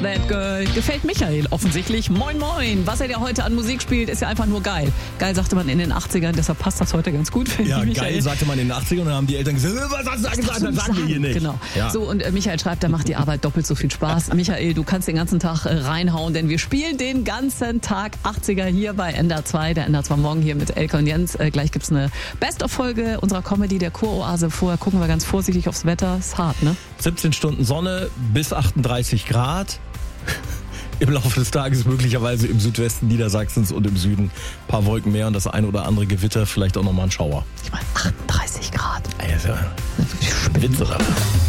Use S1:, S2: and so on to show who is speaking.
S1: That Girl gefällt Michael offensichtlich. Moin moin, was er dir heute an Musik spielt, ist ja einfach nur geil. Geil sagte man in den 80ern, deshalb passt das heute ganz gut.
S2: Ja,
S1: Michael.
S2: geil sagte man in den 80ern und dann haben die Eltern gesagt, was hast du da gesagt, das sagen wir hier nicht.
S1: Genau.
S2: Ja.
S1: So, und Michael schreibt, da macht die Arbeit doppelt so viel Spaß. Michael, du kannst den ganzen Tag reinhauen, denn wir spielen den ganzen Tag 80er hier bei NDR 2. Der NDR 2 Morgen hier mit Elke und Jens. Gleich gibt's eine Best-of-Folge unserer Comedy, der Kuroase. Vorher gucken wir ganz vorsichtig aufs Wetter. Ist hart, ne?
S2: 17 Stunden Sonne bis 38 Grad. Im Laufe des Tages möglicherweise im Südwesten Niedersachsens und im Süden ein paar Wolken mehr und das ein oder andere Gewitter, vielleicht auch nochmal ein Schauer.
S1: Ich meine, 38 Grad.
S2: Ey, das ist ja Witz, oder?